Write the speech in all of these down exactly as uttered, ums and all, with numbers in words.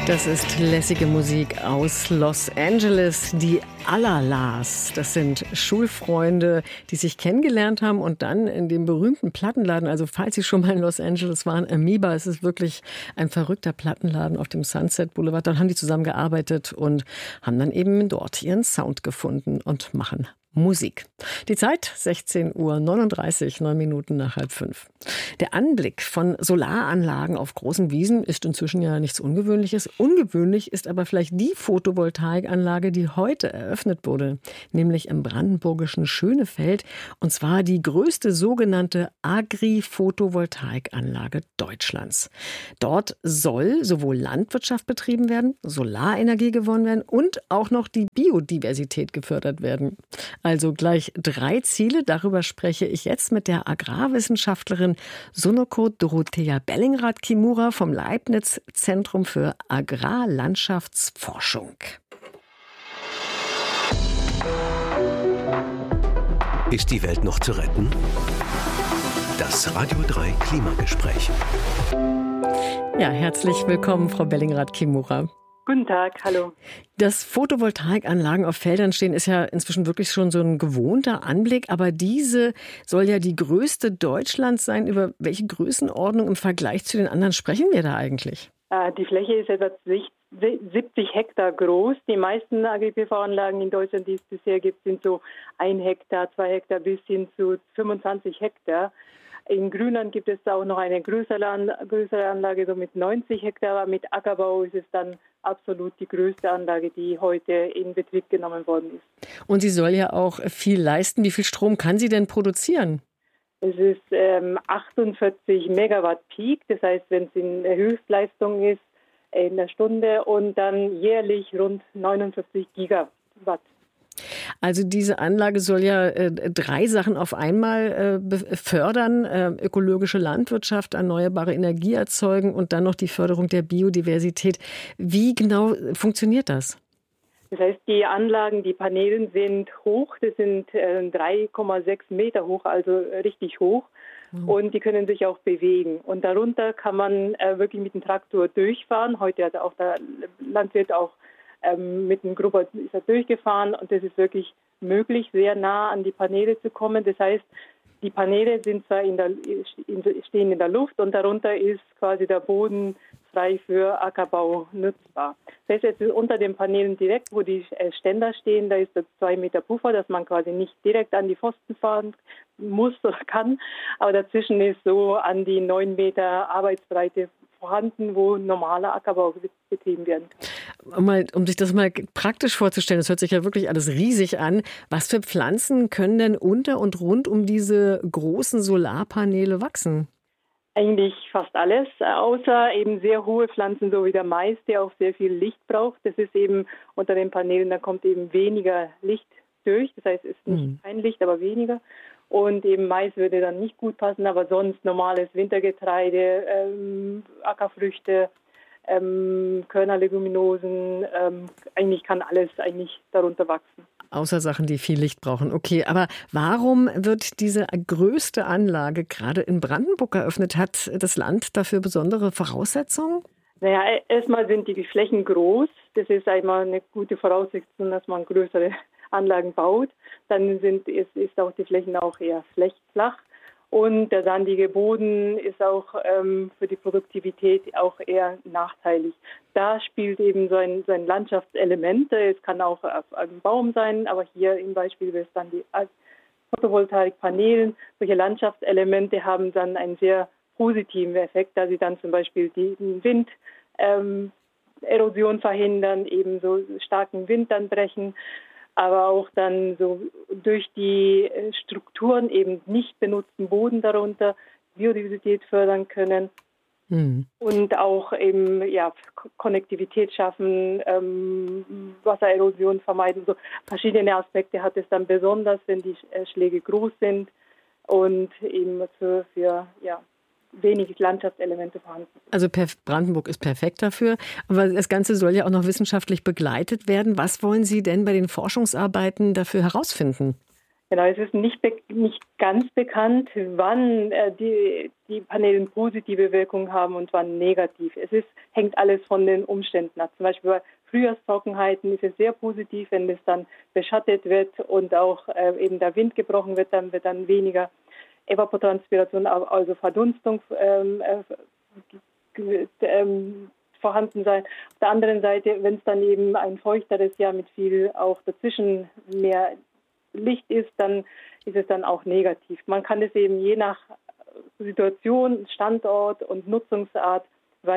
Das ist lässige Musik aus Los Angeles. Die Alalas, das sind Schulfreunde, die sich kennengelernt haben und dann in dem berühmten Plattenladen, also falls Sie schon mal in Los Angeles waren, Amoeba, es ist wirklich ein verrückter Plattenladen auf dem Sunset Boulevard. Dann haben die zusammen gearbeitet und haben dann eben dort ihren Sound gefunden und machen Musik. Die Zeit sechzehn Uhr neununddreißig, neun Minuten nach halb fünf. Der Anblick von Solaranlagen auf großen Wiesen ist inzwischen ja nichts Ungewöhnliches. Ungewöhnlich ist aber vielleicht die Photovoltaikanlage, die heute eröffnet wurde, nämlich im brandenburgischen Schönefeld, und zwar die größte sogenannte Agri-Photovoltaikanlage Deutschlands. Dort soll sowohl Landwirtschaft betrieben werden, Solarenergie gewonnen werden und auch noch die Biodiversität gefördert werden. Also gleich drei Ziele. Darüber spreche ich jetzt mit der Agrarwissenschaftlerin Sonoko Dorothea Bellingrath-Kimura vom Leibniz-Zentrum für Agrarlandschaftsforschung. Ist die Welt noch zu retten? Das Radio drei Klimagespräch. Ja, herzlich willkommen, Frau Bellingrath-Kimura. Guten Tag, hallo. Dass Photovoltaikanlagen auf Feldern stehen, ist ja inzwischen wirklich schon so ein gewohnter Anblick. Aber diese soll ja die größte Deutschlands sein. Über welche Größenordnung im Vergleich zu den anderen sprechen wir da eigentlich? Die Fläche ist etwa siebzig Hektar groß. Die meisten Agri P V-Anlagen in Deutschland, die es bisher gibt, sind so ein Hektar, zwei Hektar bis hin zu fünfundzwanzig Hektar. In Grünland gibt es auch noch eine größere, größere Anlage, so mit neunzig Hektar. Mit Ackerbau ist es dann absolut die größte Anlage, die heute in Betrieb genommen worden ist. Und sie soll ja auch viel leisten. Wie viel Strom kann sie denn produzieren? Es ist ähm, achtundvierzig Megawatt Peak, das heißt, wenn es in der Höchstleistung ist, in der Stunde, und dann jährlich rund neunundvierzig Gigawatt. Also diese Anlage soll ja äh, drei Sachen auf einmal äh, fördern: äh, ökologische Landwirtschaft, erneuerbare Energie erzeugen und dann noch die Förderung der Biodiversität. Wie genau funktioniert das? Das heißt, die Anlagen, die Paneele sind hoch, das sind äh, drei Komma sechs Meter hoch, also richtig hoch. Mhm. Und die können sich auch bewegen. Und darunter kann man äh, wirklich mit dem Traktor durchfahren. Heute hat auch der Landwirt auch mit dem Grubber ist er durchgefahren, und das ist wirklich möglich, sehr nah an die Paneele zu kommen. Das heißt, die Paneele sind zwar in der, stehen in der Luft, und darunter ist quasi der Boden frei für Ackerbau nutzbar. Das heißt, jetzt unter den Paneelen direkt, wo die Ständer stehen, da ist der zwei Meter Puffer, dass man quasi nicht direkt an die Pfosten fahren muss oder kann. Aber dazwischen ist so an die neun Meter Arbeitsbreite vorhanden, wo normaler Ackerbau betrieben werden kann. Mal, um sich das mal praktisch vorzustellen, das hört sich ja wirklich alles riesig an. Was für Pflanzen können denn unter und rund um diese großen Solarpaneele wachsen? Eigentlich fast alles, außer eben sehr hohe Pflanzen, so wie der Mais, der auch sehr viel Licht braucht. Das ist eben unter den Paneelen, da kommt eben weniger Licht durch. Das heißt, es ist nicht mhm. kein Licht, aber weniger. Und eben Mais würde dann nicht gut passen, aber sonst normales Wintergetreide, ähm, Ackerfrüchte, ähm, Körnerleguminosen, ähm, eigentlich kann alles eigentlich darunter wachsen. Außer Sachen, die viel Licht brauchen. Okay, aber warum wird diese größte Anlage gerade in Brandenburg eröffnet? Hat das Land dafür besondere Voraussetzungen? Naja, erstmal sind die Flächen groß. Das ist einmal eine gute Voraussetzung, dass man größere Anlagen baut. Dann sind, ist, ist auch die Flächen auch eher flach. Und der sandige Boden ist auch ähm, für die Produktivität auch eher nachteilig. Da spielt eben so ein, so ein Landschaftselement. Es kann auch ein Baum sein, aber hier im Beispiel wäre es dann die Photovoltaikpaneelen. Solche Landschaftselemente haben dann einen sehr positiven Effekt, da sie dann zum Beispiel den Wind, ähm, Erosion verhindern, eben so starken Wind dann brechen, aber auch dann so durch die Strukturen eben nicht benutzten Boden darunter Biodiversität fördern können. Mhm. Und auch eben ja, Konnektivität schaffen, ähm, Wassererosion vermeiden. So verschiedene Aspekte hat es dann besonders, wenn die Schläge groß sind und eben für, für ja, wenig Landschaftselemente vorhanden. Also Brandenburg ist perfekt dafür. Aber das Ganze soll ja auch noch wissenschaftlich begleitet werden. Was wollen Sie denn bei den Forschungsarbeiten dafür herausfinden? Genau, es ist nicht, be- nicht ganz bekannt, wann äh, die, die Paneele positive Wirkung haben und wann negativ. Es ist, hängt alles von den Umständen ab. Zum Beispiel bei Frühjahrstrockenheiten ist es sehr positiv, wenn es dann beschattet wird und auch äh, eben der Wind gebrochen wird, dann wird dann weniger Evapotranspiration, also Verdunstung ähm, äh, ähm, vorhanden sein. Auf der anderen Seite, wenn es dann eben ein feuchteres Jahr mit viel auch dazwischen mehr Licht ist, dann ist es dann auch negativ. Man kann es eben je nach Situation, Standort und Nutzungsart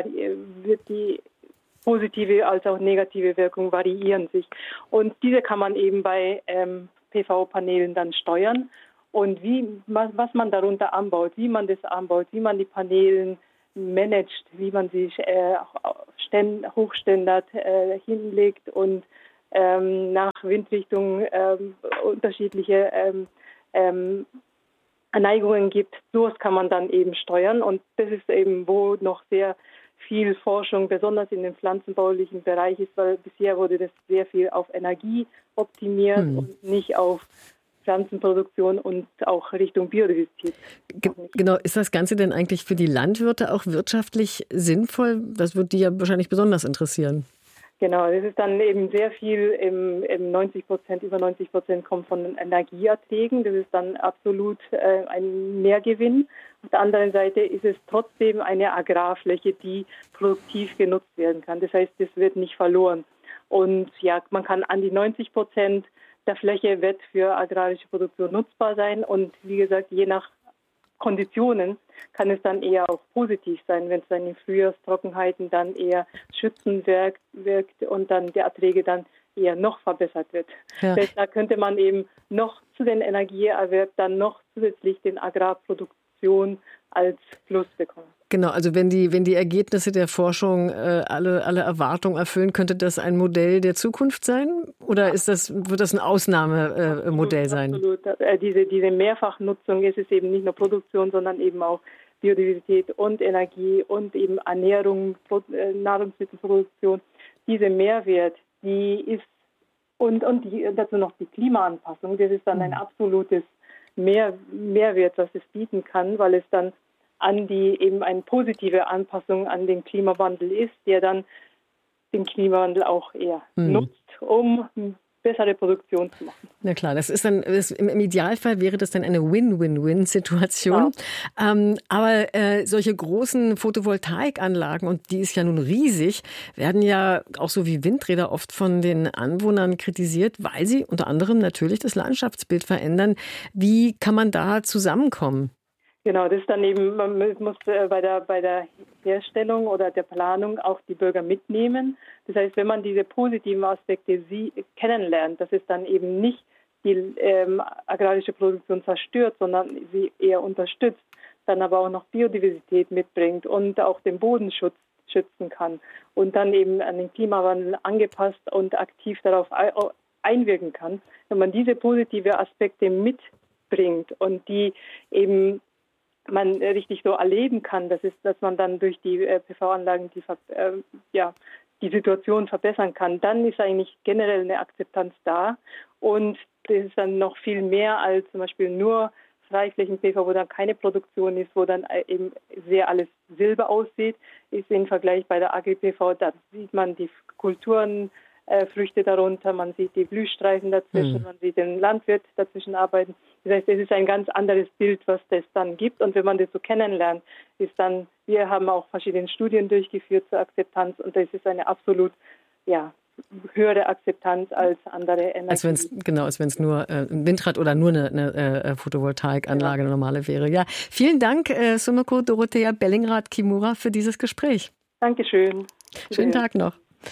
wird die positive als auch negative Wirkung variieren sich. Und diese kann man eben bei ähm, P V-Paneelen dann steuern. Und wie, was man darunter anbaut, wie man das anbaut, wie man die Paneelen managt, wie man sie äh, ständ, hochständert äh, hinlegt und ähm, nach Windrichtung ähm, unterschiedliche ähm, ähm, Neigungen gibt. Sowas kann man dann eben steuern. Und das ist eben, wo noch sehr viel Forschung, besonders in dem pflanzenbaulichen Bereich ist, weil bisher wurde das sehr viel auf Energie optimiert hm. und nicht auf Pflanzenproduktion und auch Richtung Biodiversität. Ge- genau, ist das Ganze denn eigentlich für die Landwirte auch wirtschaftlich sinnvoll? Das wird die ja wahrscheinlich besonders interessieren. Genau, das ist dann eben sehr viel, im, im neunzig Prozent, über neunzig Prozent kommt von Energieerträgen. Das ist dann absolut äh, ein Mehrgewinn. Auf der anderen Seite ist es trotzdem eine Agrarfläche, die produktiv genutzt werden kann. Das heißt, das wird nicht verloren. Und ja, man kann an die neunzig Prozent der Fläche wird für agrarische Produktion nutzbar sein. Und wie gesagt, je nach Konditionen kann es dann eher auch positiv sein, wenn es dann in Frühjahrstrockenheiten dann eher schützend wirkt, wirkt und dann die Erträge dann eher noch verbessert wird. Ja. Da könnte man eben noch zu den Energieerwerb dann noch zusätzlich den Agrarproduktion als Plus bekommen. Genau, also wenn die, wenn die Ergebnisse der Forschung äh, alle, alle Erwartungen erfüllen, könnte das ein Modell der Zukunft sein? Oder ist das, wird das ein Ausnahmemodell äh, sein? Absolut. Äh, diese, diese Mehrfachnutzung ist es eben nicht nur Produktion, sondern eben auch Biodiversität und Energie und eben Ernährung, äh, Nahrungsmittelproduktion. Diese Mehrwert, die ist und, und die, dazu noch die Klimaanpassung, das ist dann ein absolutes Mehr, Mehrwert, was es bieten kann, weil es dann an die eben eine positive Anpassung an den Klimawandel ist, der dann den Klimawandel auch eher hm. nutzt, um bessere Produktion zu machen. Na klar, das ist dann das, im, im Idealfall wäre das dann eine Win-Win-Win-Situation. Genau. Ähm, aber äh, solche großen Photovoltaikanlagen, und die ist ja nun riesig, werden ja auch so wie Windräder oft von den Anwohnern kritisiert, weil sie unter anderem natürlich das Landschaftsbild verändern. Wie kann man da zusammenkommen? Genau, das ist dann eben, man muss bei der, bei der Herstellung oder der Planung auch die Bürger mitnehmen. Das heißt, wenn man diese positiven Aspekte sie kennenlernt, dass es dann eben nicht die ähm, agrarische Produktion zerstört, sondern sie eher unterstützt, dann aber auch noch Biodiversität mitbringt und auch den Bodenschutz schützen kann und dann eben an den Klimawandel angepasst und aktiv darauf einwirken kann. Wenn man diese positiven Aspekte mitbringt und die eben man richtig so erleben kann, das ist, dass man dann durch die äh, P V-Anlagen die, äh, ja, die Situation verbessern kann, dann ist eigentlich generell eine Akzeptanz da. Und das ist dann noch viel mehr als zum Beispiel nur Freiflächen-P V, wo dann keine Produktion ist, wo dann eben sehr alles Silber aussieht. Ist im Vergleich bei der Agri-P V, da sieht man die Kulturen, äh, Früchte darunter, man sieht die Blühstreifen dazwischen, mhm. man sieht den Landwirt dazwischen arbeiten. Das heißt, es ist ein ganz anderes Bild, was das dann gibt. Und wenn man das so kennenlernt, ist dann, wir haben auch verschiedene Studien durchgeführt zur Akzeptanz und das ist eine absolut, ja, höhere Akzeptanz als andere Energie. Als wenn's, genau, als wenn es nur äh, ein Windrad oder nur eine, eine äh, Photovoltaikanlage, eine normale wäre. Ja, vielen Dank, äh, Sumiko Dorothea Bellingrad-Kimura, für dieses Gespräch. Dankeschön. Schönen Tag noch.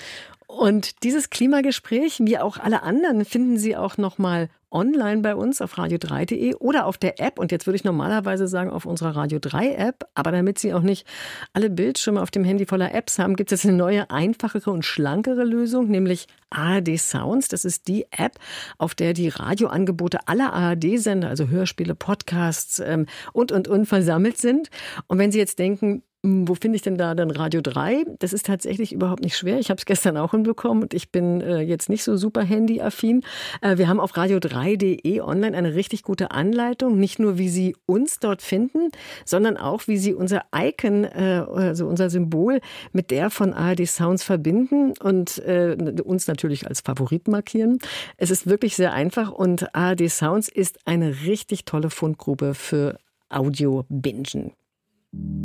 Und dieses Klimagespräch, wie auch alle anderen, finden Sie auch noch mal online bei uns auf radio drei punkt de oder auf der App. Und jetzt würde ich normalerweise sagen auf unserer Radio drei App. Aber damit Sie auch nicht alle Bildschirme auf dem Handy voller Apps haben, gibt es jetzt eine neue, einfachere und schlankere Lösung, nämlich A R D Sounds. Das ist die App, auf der die Radioangebote aller A R D-Sender, also Hörspiele, Podcasts ähm, und, und, und versammelt sind. Und wenn Sie jetzt denken, Wo finde ich denn da dann Radio drei? Das ist tatsächlich überhaupt nicht schwer. Ich habe es gestern auch hinbekommen und ich bin äh, jetzt nicht so super handyaffin. Äh, wir haben auf radio drei punkt de online eine richtig gute Anleitung. Nicht nur, wie Sie uns dort finden, sondern auch, wie Sie unser Icon, äh, also unser Symbol, mit der von A R D Sounds verbinden und äh, uns natürlich als Favorit markieren. Es ist wirklich sehr einfach und A R D Sounds ist eine richtig tolle Fundgrube für Audio-Bingen.